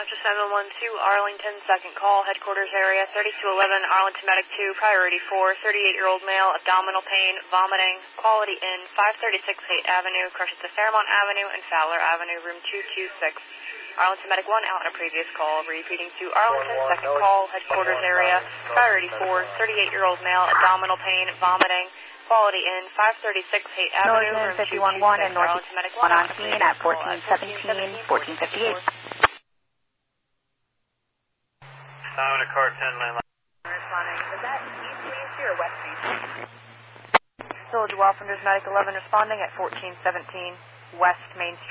Dr. 712, Arlington, second call, headquarters area, 3211, Arlington Medic 2, priority 4, 38-year-old male, abdominal pain, vomiting, Quality Inn, 536 Haight Avenue, crushes to Fairmont Avenue and Fowler Avenue, room 226. Arlington Medic 1 out on a previous call, repeating to Arlington, second call, headquarters area, priority 4, 38-year-old male, abdominal pain, vomiting, Quality Inn, 536 Haight Avenue, room 226, and Arlington Medic 1 on scene at 1417, 1458. I'm in a car 10 lane. Responding. Is that East or West East? Village Waffenders Medic 11 responding at 1417 West Main Street.